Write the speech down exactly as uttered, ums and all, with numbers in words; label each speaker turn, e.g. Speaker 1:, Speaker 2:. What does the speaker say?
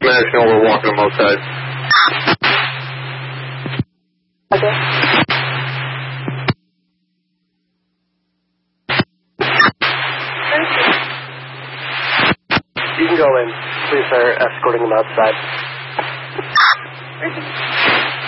Speaker 1: National, we're walking them outside.
Speaker 2: Okay.
Speaker 3: You can go in. Police are escorting them outside.
Speaker 2: Okay.